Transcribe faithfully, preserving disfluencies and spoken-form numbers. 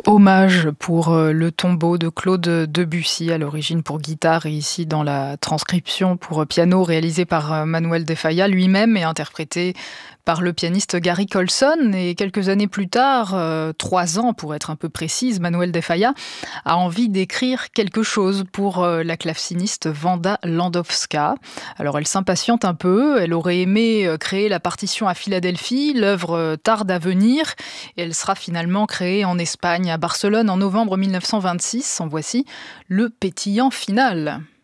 Hommage pour euh, le tombeau de Claude Debussy, à l'origine pour guitare et ici dans la transcription pour piano réalisée par euh, Manuel de Falla lui-même et interprété par le pianiste Gary Colson. Et quelques années plus tard, euh, trois ans pour être un peu précise, Manuel de Falla a envie d'écrire quelque chose pour euh, la claveciniste Wanda Landowska. Alors elle s'impatiente un peu, elle aurait aimé euh, créer la partition à Philadelphie, l'œuvre euh, tarde à venir et elle sera finalement créée en Espagne, à Barcelone en novembre mille neuf cent vingt-six. En voici le pétillant final.